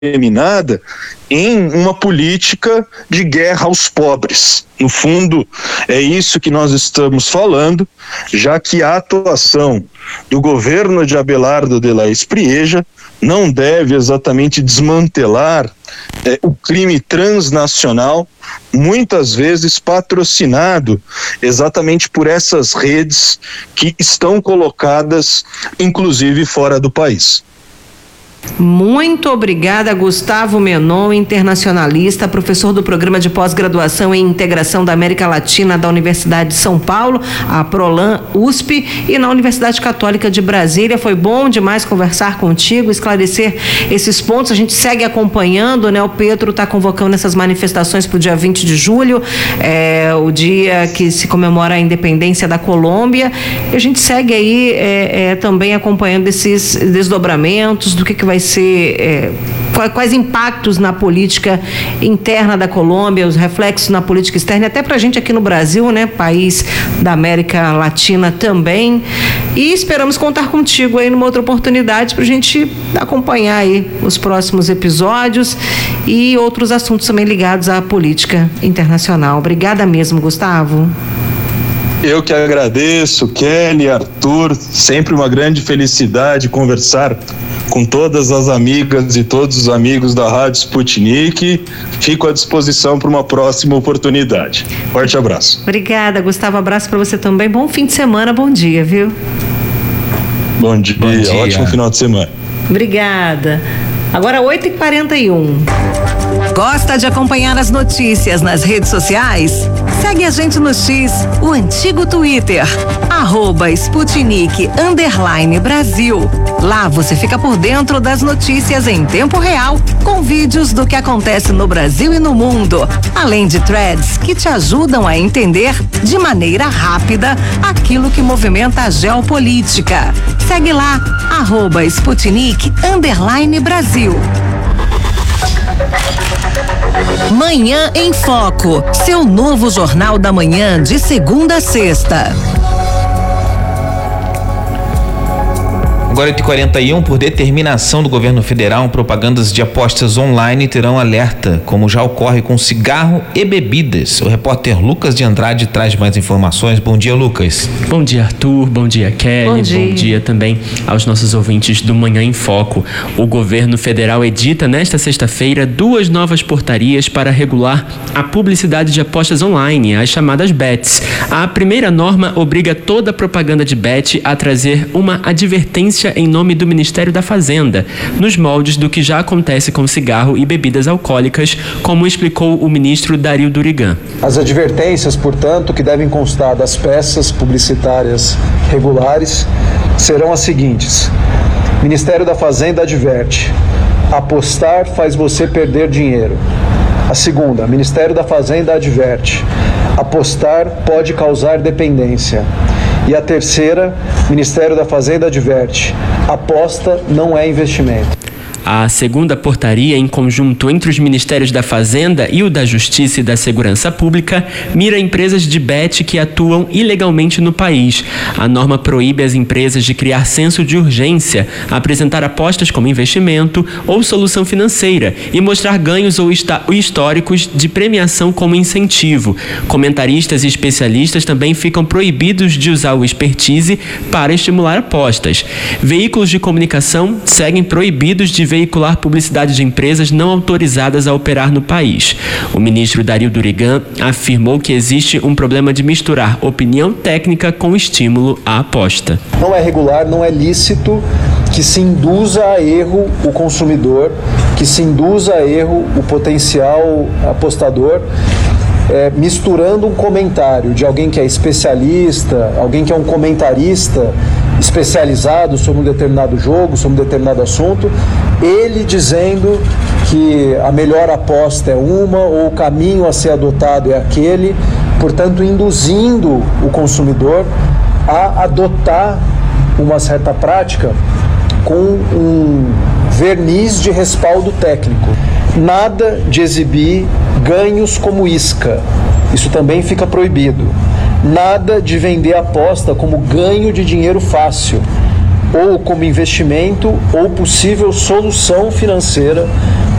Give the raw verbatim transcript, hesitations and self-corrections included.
terminada em uma política de guerra aos pobres. No fundo, é isso que nós estamos falando, já que a atuação do governo de Abelardo de la Espriella não deve exatamente desmantelar é, o crime transnacional, muitas vezes patrocinado exatamente por essas redes que estão colocadas, inclusive, fora do país. Muito obrigada, Gustavo Menon, internacionalista, professor do Programa de Pós-Graduação em Integração da América Latina da Universidade de São Paulo, a Prolan U S P, e na Universidade Católica de Brasília. Foi bom demais conversar contigo, esclarecer esses pontos. A gente segue acompanhando, né? O Petro está convocando essas manifestações para o dia vinte de julho, é, o dia que se comemora a independência da Colômbia. E a gente segue aí é, é, também acompanhando esses desdobramentos do que, que vai ser, é, quais impactos na política interna da Colômbia, os reflexos na política externa, até para a gente aqui no Brasil, né, país da América Latina também. E esperamos contar contigo aí numa outra oportunidade para a gente acompanhar aí os próximos episódios e outros assuntos também ligados à política internacional. Obrigada mesmo, Gustavo. Eu que agradeço, Kelly, Arthur, sempre uma grande felicidade conversar com todas as amigas e todos os amigos da Rádio Sputnik. Fico à disposição para uma próxima oportunidade. Forte abraço. Obrigada, Gustavo. Abraço para você também. Bom fim de semana, bom dia, viu? Bom dia, bom dia. Ótimo final de semana. Obrigada. Agora oito e quarenta e um. Gosta de acompanhar as notícias nas redes sociais? Segue a gente no X, o antigo Twitter, arroba Sputnik underline Brasil. Lá você fica por dentro das notícias em tempo real, com vídeos do que acontece no Brasil e no mundo, além de threads que te ajudam a entender de maneira rápida aquilo que movimenta a geopolítica. Segue lá, arroba Sputnik underline Brasil. Manhã em Foco, seu novo jornal da manhã de segunda a sexta. Agora oito e quarenta e um, por determinação do governo federal, propagandas de apostas online terão alerta, como já ocorre com cigarro e bebidas. O repórter Lucas de Andrade traz mais informações. Bom dia, Lucas. Bom dia, Arthur. Bom dia, Kelly. Bom dia, Bom dia também aos nossos ouvintes do Manhã em Foco. O governo federal edita nesta sexta-feira duas novas portarias para regular a publicidade de apostas online, as chamadas bets. A primeira norma obriga toda propaganda de bet a trazer uma advertência em nome do Ministério da Fazenda, nos moldes do que já acontece com cigarro e bebidas alcoólicas, como explicou o ministro Dario Durigan. As advertências, portanto, que devem constar das peças publicitárias regulares serão as seguintes: Ministério da Fazenda adverte: apostar faz você perder dinheiro. A segunda, Ministério da Fazenda adverte: apostar pode causar dependência. E a terceira, Ministério da Fazenda adverte: aposta não é investimento. A segunda portaria, em conjunto entre os Ministérios da Fazenda e o da Justiça e da Segurança Pública, mira empresas de bet que atuam ilegalmente no país. A norma proíbe as empresas de criar senso de urgência, apresentar apostas como investimento ou solução financeira e mostrar ganhos ou históricos de premiação como incentivo. Comentaristas e especialistas também ficam proibidos de usar o expertise para estimular apostas. Veículos de comunicação seguem proibidos de veicular publicidade de empresas não autorizadas a operar no país. O ministro Dario Durigan afirmou que existe um problema de misturar opinião técnica com estímulo à aposta. Não é regular, não é lícito que se induza a erro o consumidor, que se induza a erro o potencial apostador, É, misturando um comentário de alguém que é especialista, alguém que é um comentarista especializado sobre um determinado jogo, sobre um determinado assunto, ele dizendo que a melhor aposta é uma ou o caminho a ser adotado é aquele, portanto induzindo o consumidor a adotar uma certa prática com um verniz de respaldo técnico. Nada de exibir ganhos como isca, isso também fica proibido. Nada de vender aposta como ganho de dinheiro fácil, ou como investimento ou possível solução financeira